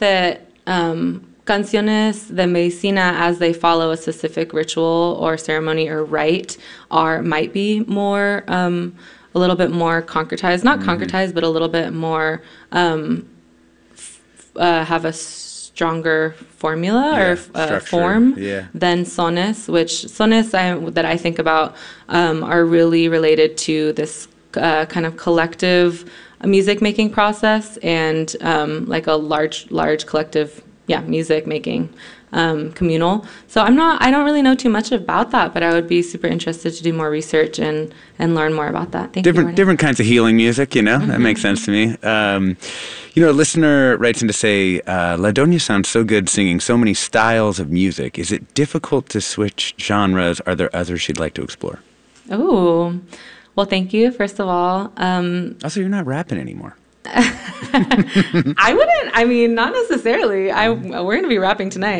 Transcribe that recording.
that canciones de medicina, as they follow a specific ritual or ceremony or rite, might be more a little bit more concretized, not concretized, but a little bit more have a stronger formula or form than sones, which sones that I think about are really related to this kind of collective music making process and like a large collective music making communal. So I don't really know too much about that, but I would be super interested to do more research and learn more about that. Thank you. Different kinds of healing music, you know, that makes sense to me. You know, a listener writes in to say, La Doña sounds so good singing so many styles of music. Is it difficult to switch genres? Are there others she'd like to explore? Oh, well, thank you, first of all. Also, you're not rapping anymore. I mean, not necessarily. We're going to be rapping tonight.